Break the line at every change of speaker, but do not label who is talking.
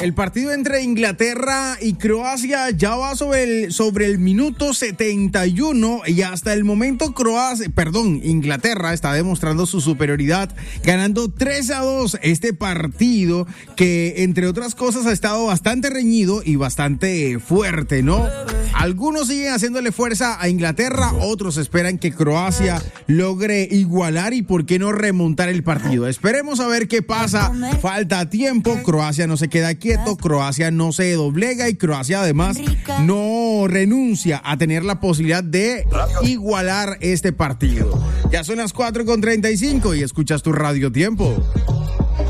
El partido entre Inglaterra y Croacia ya va sobre el minuto 71 y hasta el momento Inglaterra está demostrando su superioridad, ganando 3-2 este partido que, entre otras cosas, ha estado bastante reñido y bastante fuerte, ¿no? Algunos siguen haciéndole fuerza a Inglaterra, otros esperan que Croacia logre igualar y por qué no remontar el partido. Esperemos a ver qué pasa. Falta tiempo, Croacia no se queda quieto, Croacia no se doblega y Croacia además no renuncia a tener la posibilidad de igualar este partido. Ya son las 4:35 y escuchas tu Radio Tiempo.